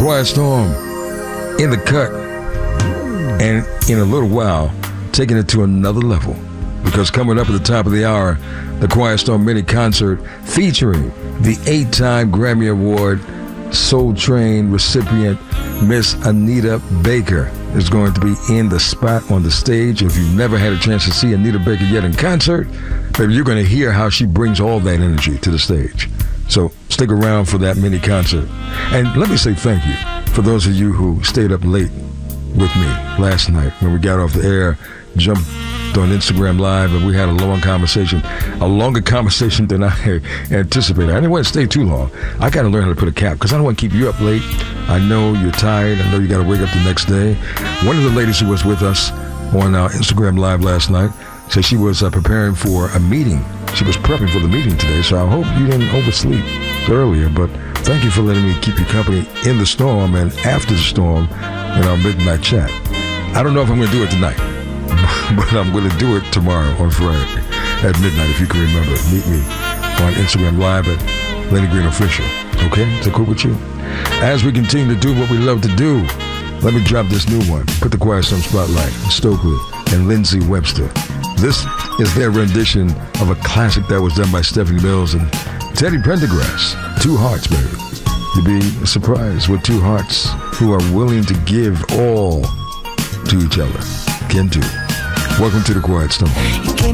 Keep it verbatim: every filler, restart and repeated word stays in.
Quiet Storm in the cut, and in a little while, taking it to another level. Because coming up at the top of the hour, the Quiet Storm mini concert featuring the eight-time Grammy Award Soul Train recipient, Miss Anita Baker, is going to be in the spot on the stage. If you've never had a chance to see Anita Baker yet in concert, baby, you're going to hear how she brings all that energy to the stage. So stick around for that mini concert. And let me say thank you for those of you who stayed up late with me last night when we got off the air, jumped on Instagram Live, and we had a long conversation, a longer conversation than I anticipated. I didn't want to stay too long. I got to learn how to put a cap because I don't want to keep you up late. I know you're tired. I know you got to wake up the next day. One of the ladies who was with us on uh, Instagram Live last night said she was uh, preparing for a meeting. She was prepping for the meeting today, so I hope you didn't oversleep earlier, but thank you for letting me keep you company in the storm and after the storm in our midnight chat. I don't know if I'm going to do it tonight, but I'm going to do it tomorrow on Friday at midnight, if you can remember. Meet me on Instagram Live at Lenny Green Official. Okay? Is that cool with you? As we continue to do what we love to do, let me drop this new one. Put the Quiet Storm Spotlight, Stokely and Lindsey Webster. This is their rendition of a classic that was done by Stephanie Mills and Teddy Pendergrass. Two Hearts, baby. You'd be surprised what two hearts who are willing to give all to each other can do. Welcome to the Quiet Storm.